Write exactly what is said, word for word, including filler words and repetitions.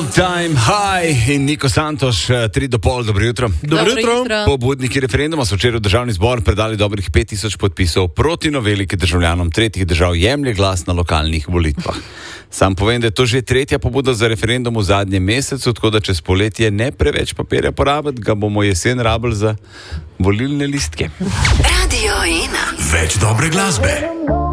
All Time High in Niko Santoš, tri do pol, dobro jutro. Dobro jutro. Pobudniki referenduma so včeraj v državni zbor predali dobrih pet tisoč podpisov proti noveli, ki državljanom tretjih držav jemlje glas na lokalnih volitvah. Sam povem, da je to že tretja pobuda za referendum v zadnjem mesecu, tako da čez poletje ne preveč papirja porabiti, ga bomo jesen rabili za volilne listke. Radio ena. Več dobre glasbe.